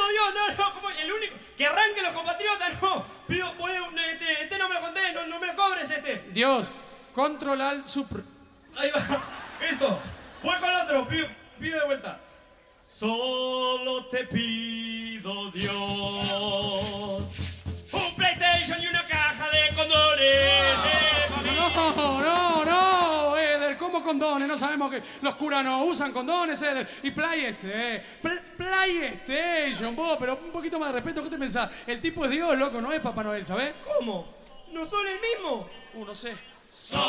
Dios, no, ¿cómo? El único, que arranque los compatriotas, no. Pido, este no me lo conté, no me lo cobres, Dios, control al supr. Ahí va, eso. Voy con el otro, pido de vuelta. Solo te pido, Dios, un PlayStation y una caja de condones. No, Eder, ¿cómo condones? No sabemos que los curas no usan condones, Eder. Y PlayStation, vos, pero un poquito más de respeto, ¿qué te pensás? El tipo es Dios, loco, no es Papá Noel, ¿sabés? ¿Cómo? ¿No son el mismo? No sé.